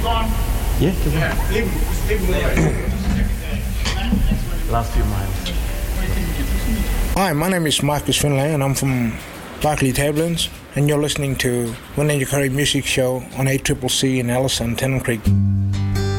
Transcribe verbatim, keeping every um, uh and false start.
Yeah, yeah. Last few miles. Hi, my name is Marcus Finlay and I'm from Barclay Tablands, and you're listening to Wynyard Curry Music Show on A C C C in Alice and Tennant Creek.